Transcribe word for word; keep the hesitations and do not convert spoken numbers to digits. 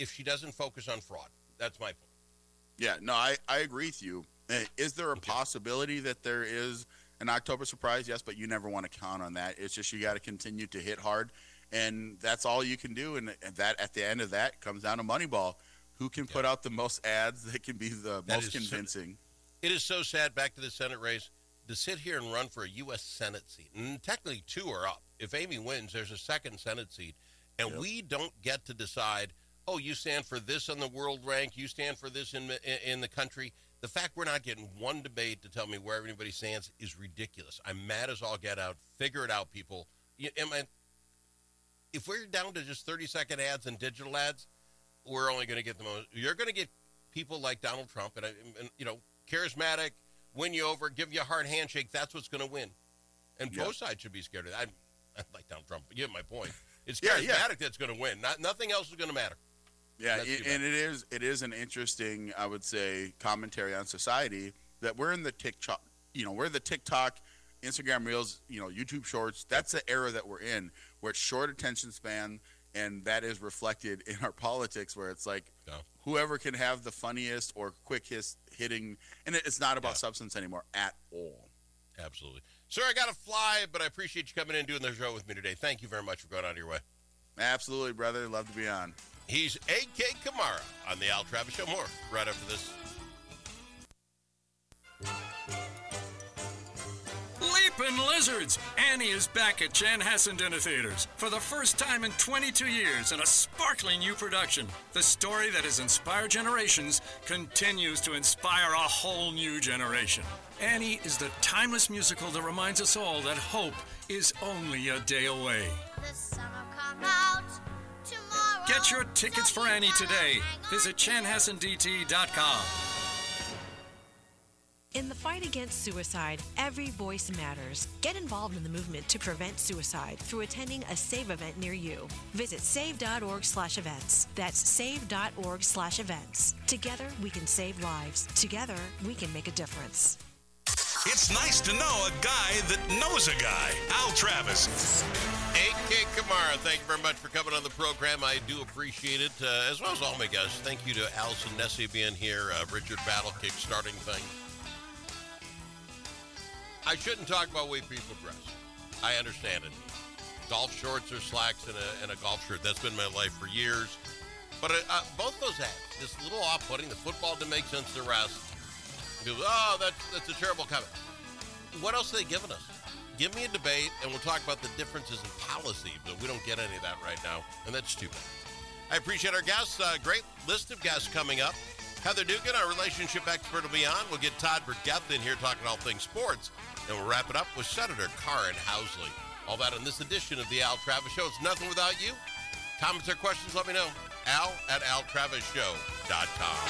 if she doesn't focus on fraud. That's my point. Yeah, no, I, I agree with you. Is there a Okay. possibility that there is an October surprise? Yes, but you never want to count on that. It's just you got to continue to hit hard, and that's all you can do. And that at the end of that comes down to Moneyball. Who can put out the most ads that can be the That most is so- convincing? It is so sad, back to the Senate race, to sit here and run for a U S Senate seat. And technically two are up. If Amy wins, there's a second Senate seat. And Yep. we don't get to decide, oh, you stand for this on the world rank, you stand for this in, in, in the country. The fact we're not getting one debate to tell me where everybody stands is ridiculous. I'm mad as all get out. Figure it out, people. You, am I, if we're down to just thirty-second ads and digital ads, we're only going to get the most. You're going to get people like Donald Trump, and, and you know, charismatic, win you over, give you a hard handshake. That's what's going to win. And Yeah. both sides should be scared of that. I, I like Donald Trump, but you get my point. It's Yeah, charismatic yeah. that's going to win. Not nothing else is going to matter. Yeah, That's it, too bad. and it is it is an interesting, I would say, commentary on society that we're in the TikTok, you know, we're the TikTok, Instagram Reels, you know, YouTube Shorts. That's the era that we're in, where it's short attention span, and that is reflected in our politics, where it's like Yeah. whoever can have the funniest or quickest hitting, and it- it's not about Yeah. substance anymore at all. Absolutely. Sir, I got to fly, but I appreciate you coming in and doing the show with me today. Thank you very much for going out of your way. Absolutely, brother. Love to be on. He's A K Kamara on the Al Travis Show. More right after this. Leapin' Lizards! Annie is back at Chanhassen Dinner Theaters for the first time in twenty-two years in a sparkling new production. The story that has inspired generations continues to inspire a whole new generation. Annie is the timeless musical that reminds us all that hope is only a day away. The sun will come out tomorrow. Get your tickets for Annie today. Visit chanhassen d t dot com. In the fight against suicide, every voice matters. Get involved in the movement to prevent suicide through attending a SAVE event near you. Visit save.org slash events. That's save.org slash events. Together, we can save lives. Together, we can make a difference. It's nice to know a guy that knows a guy. Al Travis. A K Kamara, thank you very much for coming on the program. I do appreciate it, uh, as well as all my guests. Thank you to Allison Nessie being here, uh, Richard Battlekick starting things. I shouldn't talk about the way people dress. I understand it. Golf shorts or slacks and a, and a golf shirt. That's been my life for years. But uh, uh, both those ads, just a little off-putting. The football didn't make sense to the rest. People, oh, that's, that's a terrible comment. What else are they giving us? Give me a debate, and we'll talk about the differences in policy, but we don't get any of that right now, and that's too bad. I appreciate our guests. Uh, great list of guests coming up. Heather Dugan, our relationship expert, will be on. We'll get Todd Burgett in here talking all things sports. And we'll wrap it up with Senator Karen Housley. All that on this edition of the Al Travis Show. It's nothing without you. Comments or questions, let me know. Al at al travis show dot com.